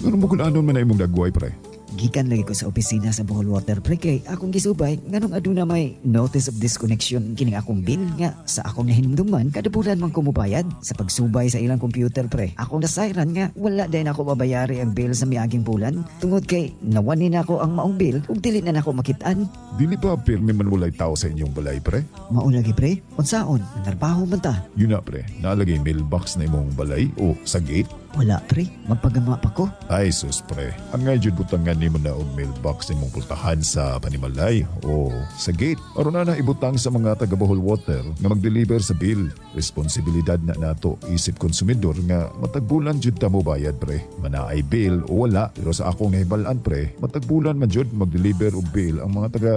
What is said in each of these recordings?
Ano mo kung anon man na imong dagway, pre? Gikan lagi ko sa opisina sa Bohol Water pre kay akong gisubay nganong aduna may notice of disconnection kining akong bill nga sa akong nahinumduman kada bulan man ko mobayad sa pagsubay sa ilang computer pre. Akong nasayran nga wala din ako mabayari ang bill sa miaging bulan tungod kay nawani na ako ang maong bill ug dili na nako makitaan. Dili ba pirmi man walay tao sa inyong balay, pre? Mao lagi pre, unsaon narbaho man ta? Yun na, pre. Nalagay mailbox na imong balay o sa gate? Wala pre, magpagama pa ko. Ay, sus, pre. Ang nga jud butangan nimo na og mailbox imong pultahan sa panimalay o sa gate. Aron na ibutang sa mga taga Bohol Water nga mag-deliver sa bill. Responsibilidad na nato isip konsumidor nga matagbulan jud ta mo bayad, pre. Manaay bill o wala, pero sa akong nahibalan, pre, matagbulan man jud mag-deliver og bill ang mga taga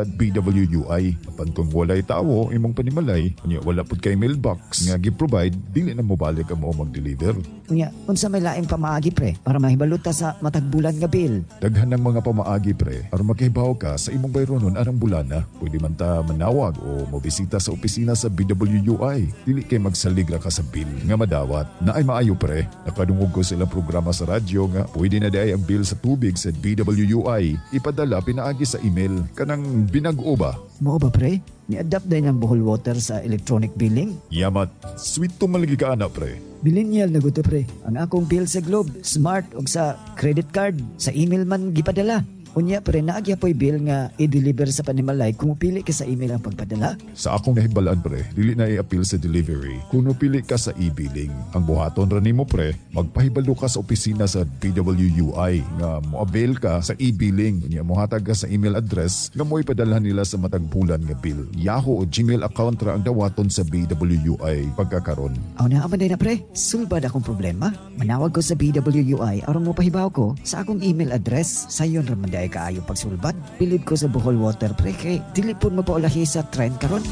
BWUI. Apan kung walay tawo imong panimalay, unya wala pud kay mailbox nga gi-provide, dili na mo balik ang mo mag-deliver. Unya, unsa may laing pamaagi pre para mahibalot ta sa matagbulan nga bill? Daghan ng mga pamaagi, pre, aron makihibaw ka sa imong bayronon arang bulana. Pwede man ta manawag o mobisita sa opisina sa BWUI. Dili kay magsaligra ka sa bill nga madawat. Naay maayo, pre. Nakadungog ko silang programa sa radyo nga pwede na day ang bill sa tubig sa BWUI ipadala pinaagi sa email kanang binag-o ba? Mao ba pre? Ni-adapt din ang Bohol Water sa electronic billing? Yamat, sweet to malagi ka ana, pre. Millennial na guto pre. Ang akong bill sa Globe, Smart ug sa credit card, sa email man gipadala. Unya pre, naagya po'y bill nga i-deliver sa panimalay kung upili ka sa email ang pagpadala. Sa akong nahibalaan, pre, dili na i-appeal sa delivery kung upili ka sa e-billing. Ang buhaton ra nimo, pre, magpahibalo ka sa opisina sa BWUI nga mo-avail ka sa e-billing. Unya mohatag ka sa email address nga mo ipadalhan nila sa matagbulan nga bill. Yahoo o Gmail account ra ang dawaton sa BWUI pagkakaron. Aw na aman na pre, sulbad akong problema. Manawag ko sa BWUI aron mo pahibaw ko sa akong email address. Sayon ra man kaayo pagsulbad. Bilib ko sa Bohol Water pre kay dili pud mapaulahi sa trend karon.